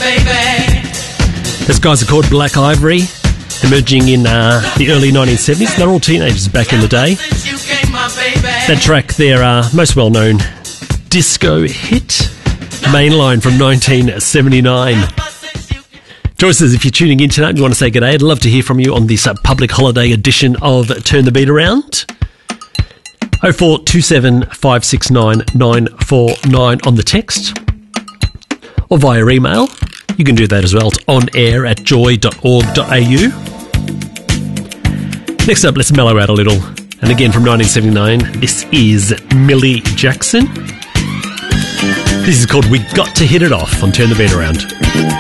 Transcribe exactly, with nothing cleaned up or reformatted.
baby. Those guys are called Black Ivory, emerging in uh, the early nineteen seventies. They're all teenagers back in the day. That track, their uh, most well-known disco hit, Mainline from nineteen seventy-nine. Joyces, if you're tuning in tonight and you want to say g'day, I'd love to hear from you on this uh, public holiday edition of Turn the Beat Around. oh four two seven, five six nine, nine four nine on the text, or via email. You can do that as well. It's onair at joy dot org dot a u. Next up, let's mellow out a little. And again from nineteen seventy-nine, this is Millie Jackson. This is called We Got to Hit It Off on Turn the Beat Around.